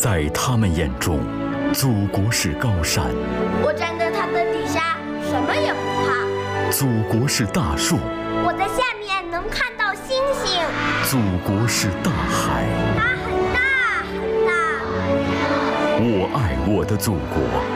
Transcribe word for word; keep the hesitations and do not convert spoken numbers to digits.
在他们眼中，祖国是高山， 我站在它的底下，什么也不怕； 祖国是大树， 我在下面能看到星星； 祖国是大海， 它很大很大。 我爱我的祖国。